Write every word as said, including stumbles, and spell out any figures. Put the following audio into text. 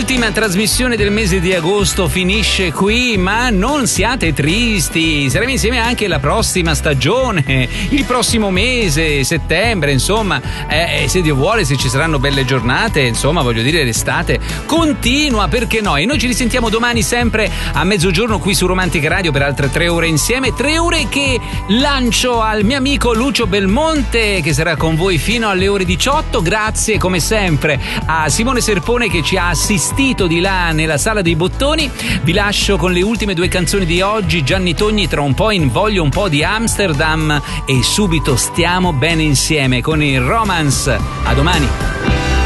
L'ultima trasmissione del mese di agosto finisce qui, ma non siate tristi, saremo insieme anche la prossima stagione, il prossimo mese, settembre, insomma, eh, se Dio vuole, se ci saranno belle giornate, insomma, voglio dire, l'estate continua, perché no? E noi ci risentiamo domani sempre a mezzogiorno qui su Romantica Radio per altre tre ore insieme, tre ore che lancio al mio amico Lucio Belmonte, che sarà con voi fino alle ore diciotto. Grazie come sempre a Simone Serpone che ci ha assistito di là nella sala dei bottoni. Vi lascio con le ultime due canzoni di oggi. Gianni Togni, tra un po' in voglio un po' di Amsterdam, e subito stiamo bene insieme con il Romance. A domani.